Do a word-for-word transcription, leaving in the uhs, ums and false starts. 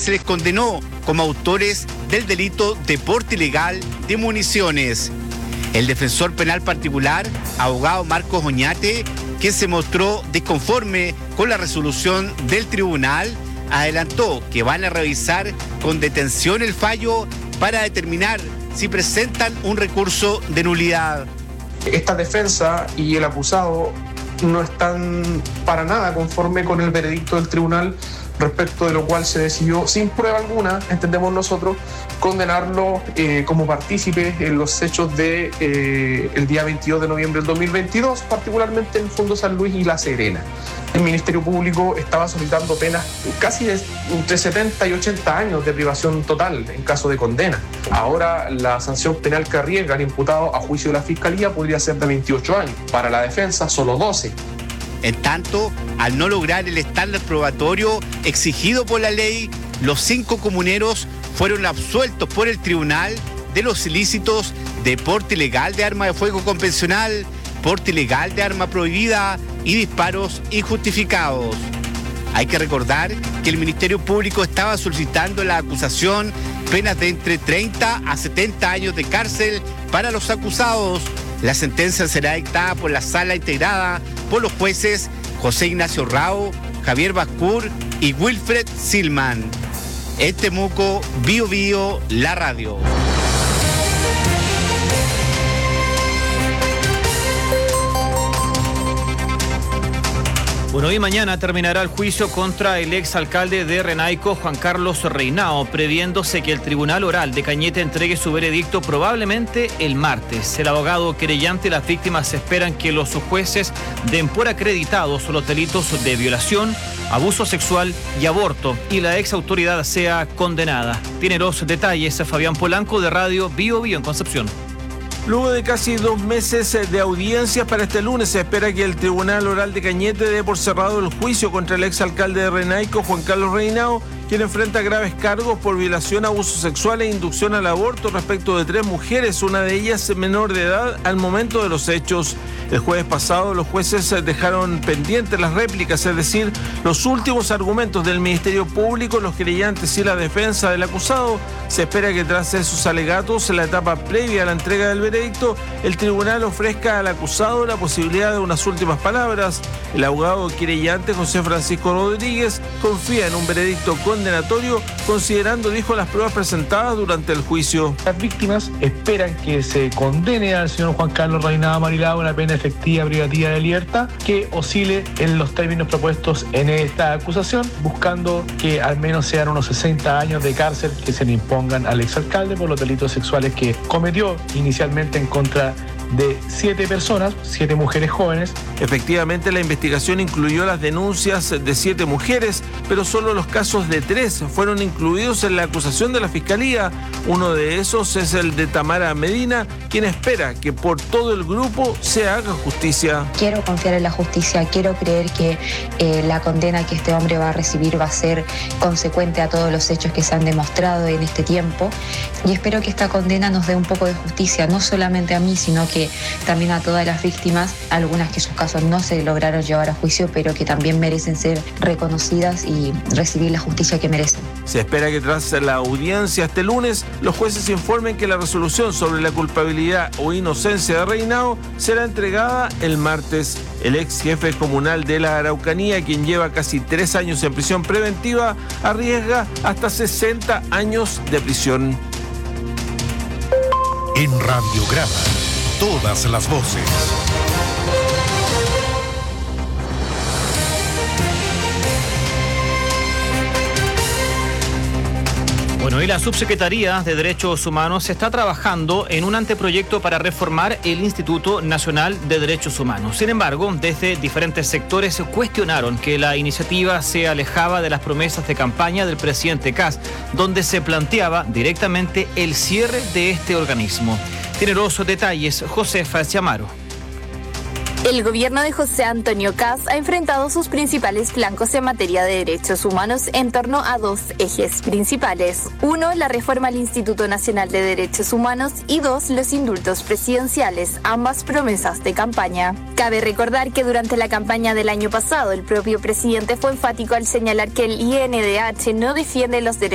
se les condenó como autores del delito de porte ilegal de municiones. El defensor penal particular, abogado Marcos Oñate, que se mostró desconforme con la resolución del tribunal, adelantó que van a revisar con detención el fallo para determinar si presentan un recurso de nulidad. Esta defensa y el acusado no están para nada conforme con el veredicto del tribunal, respecto de lo cual se decidió sin prueba alguna, entendemos nosotros, condenarlo eh, como partícipe en los hechos de eh, el día veintidós de noviembre del dos mil veintidós, particularmente en el Fondo San Luis y La Serena. El Ministerio Público estaba solicitando penas casi de entre setenta y ochenta años de privación total en caso de condena. Ahora la sanción penal que arriesga al imputado a juicio de la Fiscalía podría ser de veintiocho años. Para la defensa, solo doce. En tanto, al no lograr el estándar probatorio exigido por la ley, los cinco comuneros fueron absueltos por el tribunal de los ilícitos de porte ilegal de arma de fuego convencional, porte ilegal de arma prohibida y disparos injustificados. Hay que recordar que el Ministerio Público estaba solicitando en la acusación penas de entre treinta a setenta años de cárcel para los acusados. La sentencia será dictada por la sala integrada por los jueces José Ignacio Rao, Javier Bascur y Wilfred Silman. En Temuco, Bio Bio, la radio. Bueno, hoy mañana terminará el juicio contra el exalcalde de Renaico, Juan Carlos Reinao, previéndose que el Tribunal Oral de Cañete entregue su veredicto probablemente el martes. El abogado querellante y las víctimas esperan que los jueces den por acreditados los delitos de violación, abuso sexual y aborto, y la ex autoridad sea condenada. Tiene los detalles Fabián Polanco de Radio Bio Bio en Concepción. Luego de casi dos meses de audiencias, para este lunes se espera que el Tribunal Oral de Cañete dé por cerrado el juicio contra el exalcalde de Renaico, Juan Carlos Reinao, quien enfrenta graves cargos por violación, abuso sexual e inducción al aborto respecto de tres mujeres, una de ellas menor de edad al momento de los hechos. El jueves pasado los jueces dejaron pendientes las réplicas, es decir, los últimos argumentos del Ministerio Público, los querellantes y la defensa del acusado. Se espera que tras esos alegatos, en la etapa previa a la entrega del veredicto, el tribunal ofrezca al acusado la posibilidad de unas últimas palabras. El abogado querellante José Francisco Rodríguez confía en un veredicto condenatorio, considerando, dijo, las pruebas presentadas durante el juicio. Las víctimas esperan que se condene al señor Juan Carlos Reinao Marilao una pena efectiva privativa de libertad que oscile en los términos propuestos en esta acusación, buscando que al menos sean unos sesenta años de cárcel que se le impongan al exalcalde por los delitos sexuales que cometió inicialmente en contra de siete personas, siete mujeres jóvenes. Efectivamente, la investigación incluyó las denuncias de siete mujeres, pero solo los casos de tres fueron incluidos en la acusación de la Fiscalía. Uno de esos es el de Tamara Medina, quien espera que por todo el grupo se haga justicia. Quiero confiar en la justicia, quiero creer que eh, la condena que este hombre va a recibir va a ser consecuente a todos los hechos que se han demostrado en este tiempo, y espero que esta condena nos dé un poco de justicia, no solamente a mí, sino que también a todas las víctimas, algunas que sus casos no se lograron llevar a juicio, pero que también merecen ser reconocidas y recibir la justicia que merecen. Se espera que tras la audiencia este lunes, los jueces informen que la resolución sobre la culpabilidad o inocencia de Reinao será entregada el martes. El ex jefe comunal de la Araucanía, quien lleva casi tres años en prisión preventiva, arriesga hasta sesenta años de prisión. En Radiograma, todas las voces. Bueno, y la Subsecretaría de Derechos Humanos está trabajando en un anteproyecto para reformar el Instituto Nacional de Derechos Humanos. Sin embargo, desde diferentes sectores cuestionaron que la iniciativa se alejaba de las promesas de campaña del presidente Kast, donde se planteaba directamente el cierre de este organismo. Tiene los detalles Josefa Chamaro. El gobierno de José Antonio Kast ha enfrentado sus principales flancos en materia de derechos humanos en torno a dos ejes principales. Uno, la reforma al Instituto Nacional de Derechos Humanos, y dos, los indultos presidenciales, ambas promesas de campaña. Cabe recordar que durante la campaña del año pasado, el propio presidente fue enfático al señalar que el I N D H no defiende los derechos